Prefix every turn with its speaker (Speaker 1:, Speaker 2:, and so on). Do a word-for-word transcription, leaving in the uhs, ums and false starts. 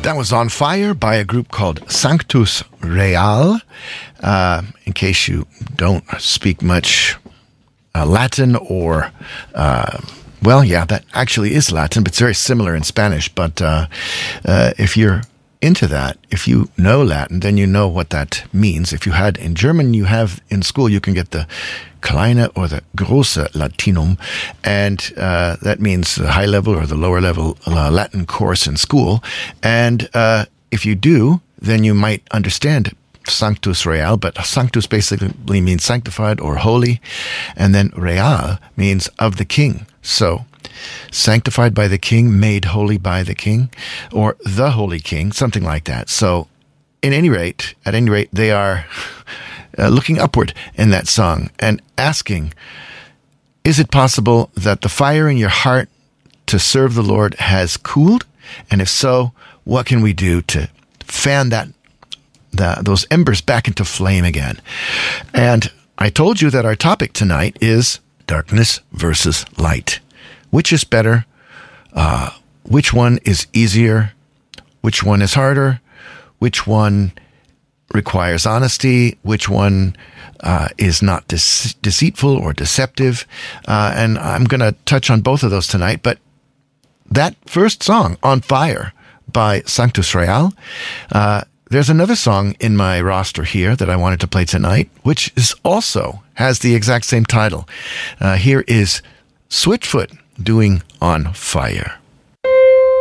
Speaker 1: That was On Fire by a group called Sanctus Real. Uh, in case you don't speak much uh, Latin or, uh, well, yeah, that actually is Latin, but it's very similar in Spanish. But uh, uh, if you're into that, if you know Latin, then you know what that means. If you had in German, you have in school, you can get the kleine or the große Latinum, and uh, that means the high level or the lower level uh, Latin course in school. And uh, if you do, then you might understand Sanctus Real, but Sanctus basically means sanctified or holy, and then Real means of the king. So sanctified by the king, made holy by the king, or the holy king, something like that. So in any rate, at any rate, they are uh, looking upward in that song and asking, is it possible that the fire in your heart to serve the Lord has cooled? And if so, what can we do to fan that the, those embers back into flame again? And I told you that our topic tonight is darkness versus light. Which is better? Uh, which one is easier? Which one is harder? Which one requires honesty? Which one uh, is not de- deceitful or deceptive? Uh, and I'm going to touch on both of those tonight. But that first song, On Fire, by Sanctus Real, uh, there's another song in my roster here that I wanted to play tonight, which is also has the exact same title. Uh, here is Switchfoot doing On Fire.